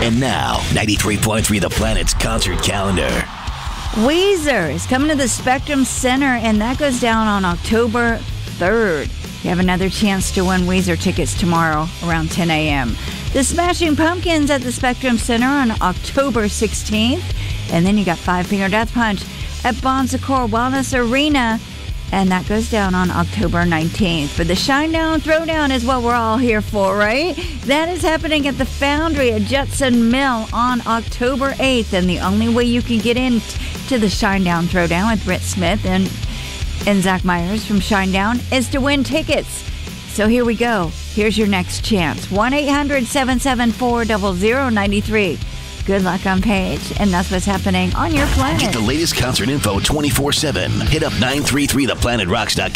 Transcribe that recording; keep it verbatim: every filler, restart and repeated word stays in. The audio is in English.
And now, ninety-three point three The Planet's concert calendar. Weezer is coming to the Spectrum Center, and that goes down on October third. You have another chance to win Weezer tickets tomorrow around ten a.m. The Smashing Pumpkins at the Spectrum Center on October sixteenth. And then you got Five Finger Death Punch at Bon Secours Wellness Arena. And that goes down on October nineteenth. But the Shinedown Throwdown is what we're all here for, right? That is happening at the Foundry at Judson Mill on October eighth. And the only way you can get in to the Shinedown Throwdown with Britt Smith and, and Zach Myers from Shinedown is to win tickets. So here we go. Here's your next chance. one eight hundred seven seven four zero zero nine three. Good luck on Paige, and that's what's happening on your planet. Get the latest concert info twenty-four seven. Hit up nine three three the planet rocks dot com.